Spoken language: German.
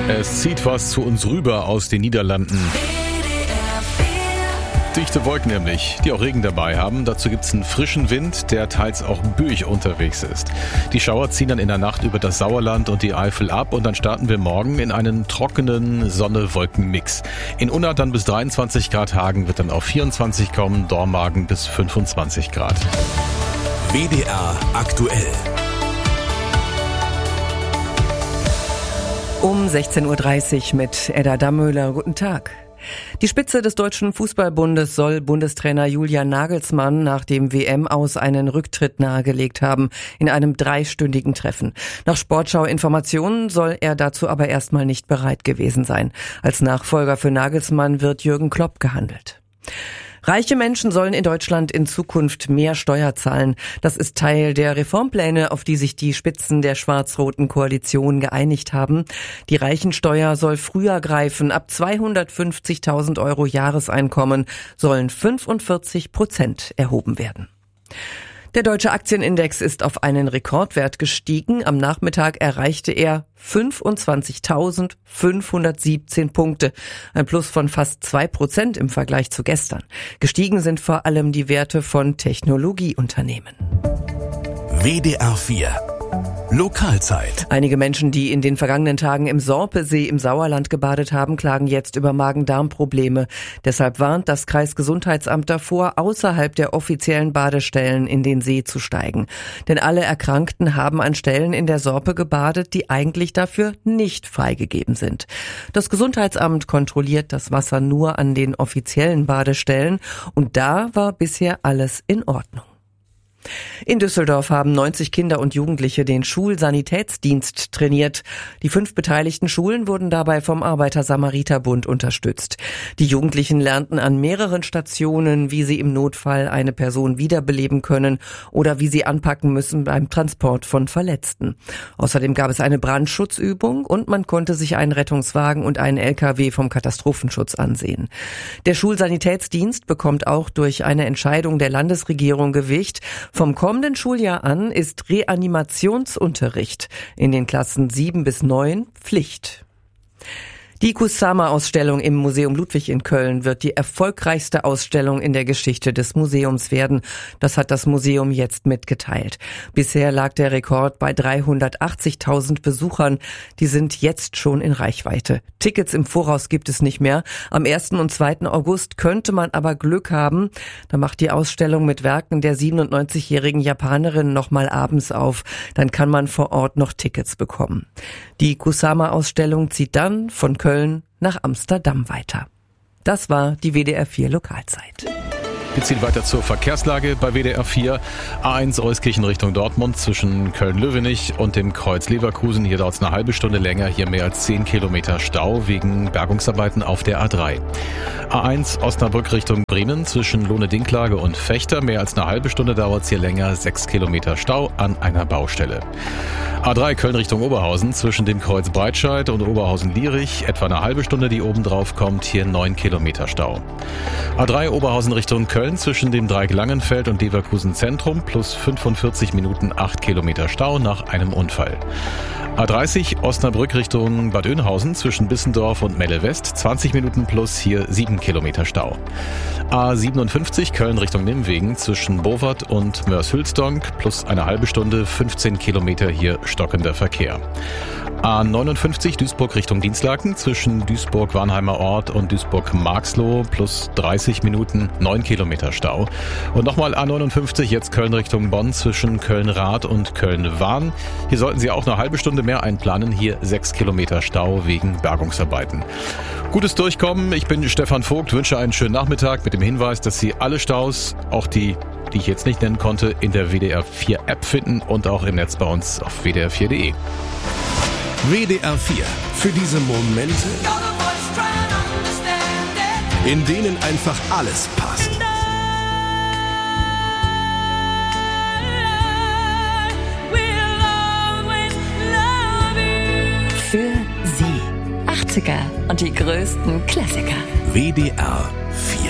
Es zieht was zu uns rüber aus den Niederlanden. Dichte Wolken nämlich, die auch Regen dabei haben. Dazu gibt's einen frischen Wind, der teils auch böig unterwegs ist. Die Schauer ziehen dann in der Nacht über das Sauerland und die Eifel ab und dann starten wir morgen in einen trockenen Sonne-Wolken-Mix. In Unna dann bis 23 Grad, Hagen wird dann auf 24 kommen, Dormagen bis 25 Grad. WDR aktuell. Um 16.30 Uhr mit Edda Dammöhler. Guten Tag. Die Spitze des Deutschen Fußballbundes soll Bundestrainer Julian Nagelsmann nach dem WM-Aus einen Rücktritt nahegelegt haben in einem 3-stündigen Treffen. Nach Sportschau-Informationen soll er dazu aber erstmal nicht bereit gewesen sein. Als Nachfolger für Nagelsmann wird Jürgen Klopp gehandelt. Reiche Menschen sollen in Deutschland in Zukunft mehr Steuer zahlen. Das ist Teil der Reformpläne, auf die sich die Spitzen der schwarz-roten Koalition geeinigt haben. Die Reichensteuer soll früher greifen. Ab 250.000 € Jahreseinkommen sollen 45% erhoben werden. Der deutsche Aktienindex ist auf einen Rekordwert gestiegen. Am Nachmittag erreichte er 25.517 Punkte. Ein Plus von fast 2% im Vergleich zu gestern. Gestiegen sind vor allem die Werte von Technologieunternehmen. WDR 4 Lokalzeit. Einige Menschen, die in den vergangenen Tagen im Sorpesee im Sauerland gebadet haben, klagen jetzt über Magen-Darm-Probleme. Deshalb warnt das Kreisgesundheitsamt davor, außerhalb der offiziellen Badestellen in den See zu steigen. Denn alle Erkrankten haben an Stellen in der Sorpe gebadet, die eigentlich dafür nicht freigegeben sind. Das Gesundheitsamt kontrolliert das Wasser nur an den offiziellen Badestellen und da war bisher alles in Ordnung. In Düsseldorf haben 90 Kinder und Jugendliche den Schulsanitätsdienst trainiert. Die 5 beteiligten Schulen wurden dabei vom Arbeiter-Samariter-Bund unterstützt. Die Jugendlichen lernten an mehreren Stationen, wie sie im Notfall eine Person wiederbeleben können oder wie sie anpacken müssen beim Transport von Verletzten. Außerdem gab es eine Brandschutzübung und man konnte sich einen Rettungswagen und einen LKW vom Katastrophenschutz ansehen. Der Schulsanitätsdienst bekommt auch durch eine Entscheidung der Landesregierung Gewicht. Vom kommenden Schuljahr an ist Reanimationsunterricht in den Klassen 7 bis 9 Pflicht. Die Kusama-Ausstellung im Museum Ludwig in Köln wird die erfolgreichste Ausstellung in der Geschichte des Museums werden. Das hat das Museum jetzt mitgeteilt. Bisher lag der Rekord bei 380.000 Besuchern. Die sind jetzt schon in Reichweite. Tickets im Voraus gibt es nicht mehr. Am 1. und 2. August könnte man aber Glück haben. Da macht die Ausstellung mit Werken der 97-jährigen Japanerin nochmal abends auf. Dann kann man vor Ort noch Tickets bekommen. Die Kusama-Ausstellung zieht dann von Köln nach Amsterdam weiter. Das war die WDR 4 Lokalzeit. Wir ziehen weiter zur Verkehrslage bei WDR 4. A1 Euskirchen Richtung Dortmund zwischen Köln-Löwenich und dem Kreuz Leverkusen. Hier dauert es eine halbe Stunde länger. Hier mehr als 10 Kilometer Stau wegen Bergungsarbeiten auf der A3. A1 Osnabrück Richtung Bremen zwischen Lohne-Dinklage und Vechta. Mehr als eine halbe Stunde dauert es hier länger. 6 Kilometer Stau an einer Baustelle. A3 Köln Richtung Oberhausen zwischen dem Kreuz Breitscheid und Oberhausen-Lierich. Etwa eine halbe Stunde, die oben drauf kommt. Hier 9 Kilometer Stau. A3 Oberhausen Richtung Köln zwischen dem Dreieck Langenfeld und Leverkusen Zentrum plus 45 Minuten 8 Kilometer Stau nach einem Unfall. A30 Osnabrück Richtung Bad Oeynhausen zwischen Bissendorf und Melle West 20 Minuten plus hier 7 Kilometer Stau. A57 Köln Richtung Nimwegen zwischen Bovard und Mörs-Hülsdonk plus eine halbe Stunde 15 Kilometer hier stockender Verkehr. A59 Duisburg Richtung Dienstlaken zwischen Duisburg-Warnheimer Ort und Duisburg-Marxloh plus 30 Minuten 9 Kilometer Stau. Und nochmal A59 jetzt Köln Richtung Bonn zwischen Köln-Rath und Köln-Wahn. Hier sollten Sie auch eine halbe Stunde mehr einplanen. Hier 6 Kilometer Stau wegen Bergungsarbeiten. Gutes Durchkommen. Ich bin Stefan Vogt, wünsche einen schönen Nachmittag mit dem Hinweis, dass Sie alle Staus, auch die ich jetzt nicht nennen konnte, in der WDR 4 App finden und auch im Netz bei uns auf wdr4.de. WDR 4. Für diese Momente, in denen einfach alles passt. Für Sie. 80er und die größten Klassiker. WDR 4.